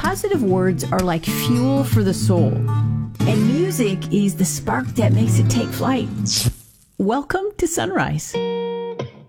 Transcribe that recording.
Positive words are like fuel for the soul, and music is the spark that makes it take flight. Welcome to Sunrise.